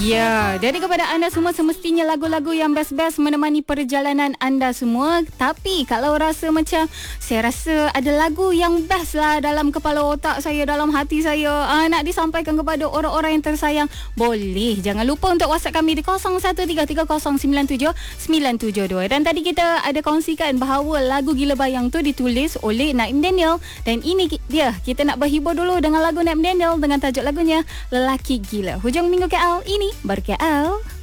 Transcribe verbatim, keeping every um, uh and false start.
Ya, jadi kepada anda semua semestinya lagu-lagu yang best-best menemani perjalanan anda semua. Tapi kalau rasa macam saya rasa ada lagu yang best lah dalam kepala otak saya, dalam hati saya, uh, nak disampaikan kepada orang-orang yang tersayang, boleh. Jangan lupa untuk WhatsApp kami di kosong satu tiga tiga kosong sembilan tujuh sembilan tujuh dua. Dan tadi kita ada kongsikan bahawa lagu Gila Bayang tu ditulis oleh Naim Daniel. Dan ini dia, kita nak berhibur dulu dengan lagu Naim Daniel dengan tajuk lagunya Lelaki Gila. Hujung minggu K L ini Ber-K L.